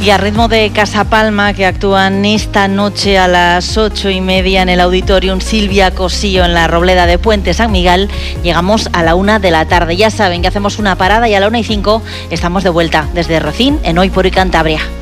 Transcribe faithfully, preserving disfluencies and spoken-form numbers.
Y a ritmo de Casa Palma, que actúan esta noche a las ocho y media en el Auditorium Silvia Cosío en la Robleda de Puente San Miguel, llegamos a la una de la tarde. Ya saben que hacemos una parada y a la una y cinco estamos de vuelta desde Rocín en Hoy por Hoy Cantabria.